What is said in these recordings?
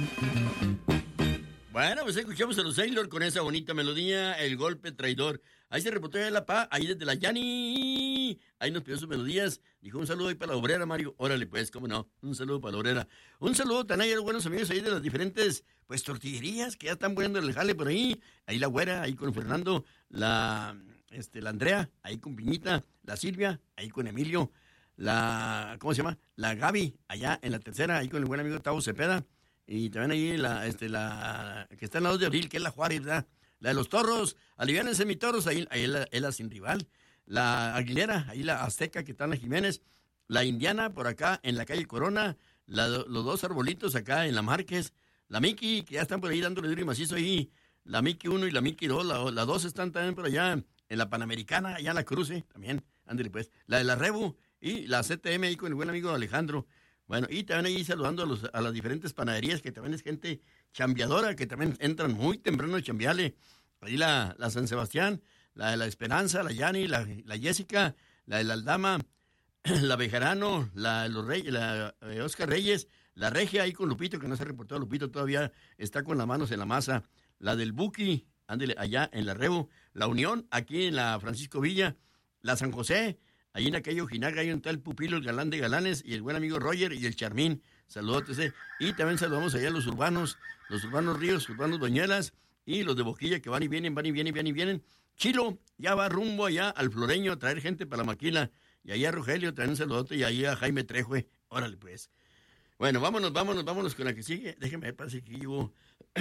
Bueno, pues escuchamos a los Sailor con esa bonita melodía, El Golpe Traidor. Ahí se reportó de la PA, ahí desde la Yani. Ahí nos pidió sus melodías. Dijo un saludo ahí para la obrera, Mario. Órale, pues, cómo no. Un saludo para la obrera. Un saludo también a los buenos amigos ahí de las diferentes, pues, tortillerías que ya están poniendo el jale por ahí. Ahí la güera, ahí con Fernando. La Andrea, ahí con Piñita. La Silvia, ahí con Emilio. ¿Cómo se llama? La Gaby, allá en la tercera, ahí con el buen amigo Tavo Cepeda. Y también ahí la que está en la 2 de abril, que es la Juárez, ¿verdad? La de los toros, aliviánense mi toros, ahí es la sin rival. La Aguilera, ahí la Azteca, que está en la Jiménez. La Indiana, por acá, en la calle Corona. Los dos arbolitos acá en la Márquez. La Miki, que ya están por ahí dándole duro y macizo ahí. La Miki 1 y la Miki 2, la 2 están también por allá en la Panamericana, allá en la Cruce, también, ándale pues. La de la Rebu y la CTM ahí con el buen amigo Alejandro. Bueno, y también ahí saludando a las diferentes panaderías, que también es gente chambeadora, que también entran muy temprano a chambearle. Ahí la San Sebastián, la de la Esperanza, la Yani, la Jessica, la de la Aldama, la Bejarano, la de los Reyes, la Oscar Reyes, la Regia ahí con Lupito, que no se ha reportado, Lupito todavía está con las manos en la masa, la del Buki, ándele, allá en la Rebo, la Unión, aquí en la Francisco Villa, la San José, ahí en aquello Ojinaga hay un tal Pupilo, el galán de galanes, y el buen amigo Roger y el Charmín. Saludos. Y también saludamos allá a los urbanos Ríos, urbanos Doñuelas, y los de Boquilla que van y vienen, van y vienen, van y vienen. Chilo ya va rumbo allá al Floreño a traer gente para la maquila. Y ahí a Rogelio traen un saludote, y ahí a Jaime Trejue. Órale, pues. Bueno, vámonos con la que sigue. Déjeme ver, parece que llegó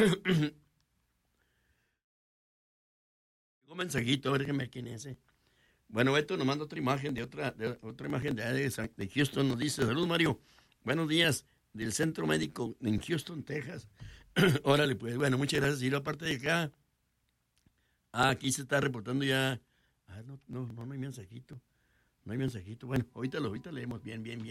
un mensajito, a ver, déjeme ver quién es ese. Bueno, Beto nos manda otra imagen de otra imagen de Houston. Nos dice: salud, Mario. Buenos días, del Centro Médico en Houston, Texas. Órale, pues, bueno, muchas gracias. Y aparte de acá, aquí se está reportando ya. No hay mensajito. No hay mensajito. Bueno, ahorita leemos bien.